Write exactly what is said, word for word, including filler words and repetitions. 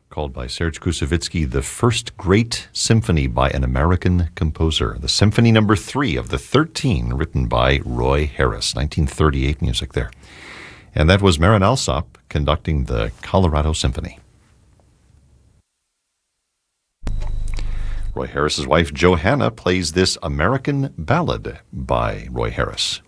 called by Serge Koussevitzky the first great symphony by an American composer. The Symphony Number Three of the Thirteen, written by Roy Harris, nineteen thirty-eight music there. And that was Marin Alsop conducting the Colorado Symphony. Roy Harris's wife, Johanna, plays this American ballad by Roy Harris.